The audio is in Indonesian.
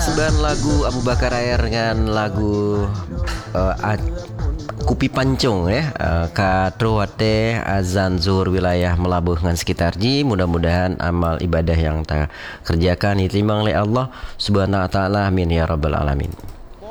persembahan lagu Abu Bakar Air dengan lagu Kupi Pancung ya, Katro Wate azan zuhur wilayah Melabuh dengan sekitar ji. Mudah-mudahan amal ibadah yang kita kerjakan diterima oleh Allah Subhanahu wa taala. Amin ya rabbal alamin.